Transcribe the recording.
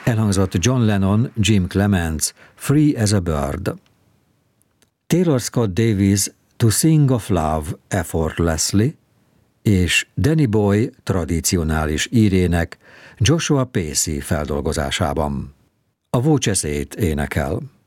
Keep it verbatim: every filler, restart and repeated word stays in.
Elhangzott John Lennon, Jim Clements, Free as a Bird. Taylor Scott Davis, To Sing of Love Effortlessly, és Danny Boy tradicionális írének Joshua Pacey feldolgozásában. A Voce Eight énekel.